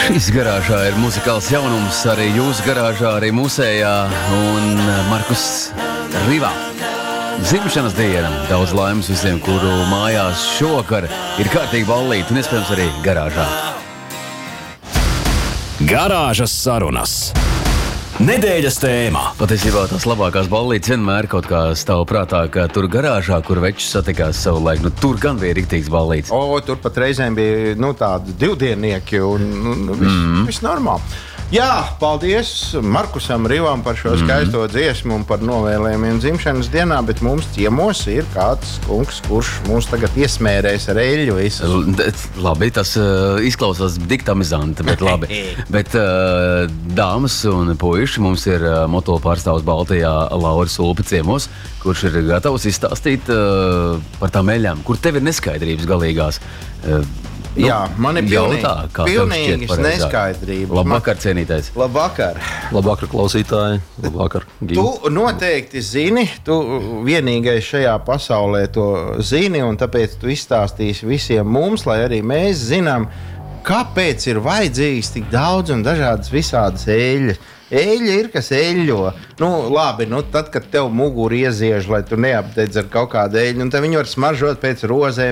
Šis garāžā ir muzikāls jaunums, arī jūsu garāžā, arī mūsējā, un Markus Rivā. Dzimšanas diena, daudz laimes visiem, kuru mājās šovakar ir kārtīgi ballīti, un iespējams arī garāžā. Garāžas sarunas. Nedēļas tēma. Patiesībā tās labākās ballītes vienmēr kaut kā stāv prātā, ka tur garāžā, kur večus satikās savulaik, tur gan bija riktīgs ballītes. Tur pat reizēm bija tādi divdiennieki un viss normāli. Jā, paldies Markusam Rivam par šo skaisto dziesmu un par novēlējumiem dzimšanas dienā, bet mums ciemos ir kāds kungs, kurš mūs tagad iesmērēs ar eļļu visu. Labi, tas izklausās diktamizanti, bet labi. Bet dāmas un puiši, mums ir moto pārstāvs Baltijā Lauris Ulpi ciemos, kurš ir gatavs izstāstīt par tām eļļām, kur tev ir neskaidrības galīgās. Jā, man ir pilnīgas neskaidrības. Labvakar, cienītais. Labvakar. Labvakar, klausītāji. Labvakar, Gim. Tu noteikti zini, tu vienīgais šajā pasaulē to zini, un tāpēc tu izstāstīsi visiem mums, lai arī mēs zinām, kāpēc ir vajadzīgs tik daudz un dažādas visādas eļļas. Eļļa ir, kas eļļo. Labi, tad, kad tev muguru ieziež, lai tu neapdedz ar kaut kādu eļļu, un tad viņi var smaržot pēc rozēm,